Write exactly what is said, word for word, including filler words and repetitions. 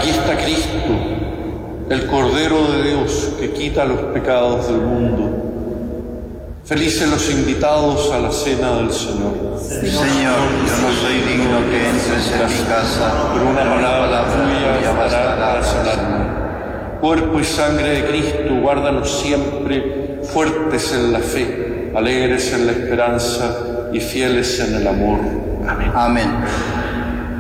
Aquí está Cristo, el Cordero de Dios que quita los pecados del mundo. Felices los invitados a la cena del Señor. Señor, yo no soy digno que entres en mi casa, pero una palabra tuya bastará para sanarme. Cuerpo y sangre de Cristo, guárdanos siempre fuertes en la fe, alegres en la esperanza y fieles en el amor. Amén. Amén.